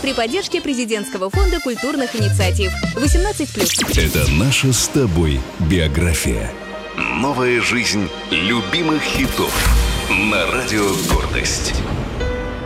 при поддержке Президентского фонда культурных инициатив. 18+. Это наша с тобой биография. Новая жизнь любимых хитов на радио «Гордость».